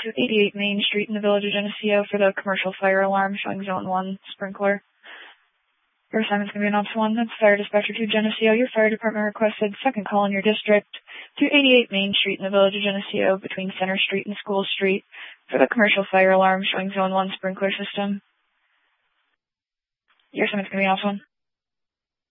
to 88 Main Street in the Village of Geneseo for the commercial fire alarm showing Zone 1 sprinkler. Your assignment's going to be an Ops 1. That's Fire Dispatcher 2 Geneseo. Your fire department requested second call in your district to 88 Main Street in the Village of Geneseo between Center Street and School Street for the commercial fire alarm showing Zone 1 sprinkler system. Your assignment's going to be an Ops 1.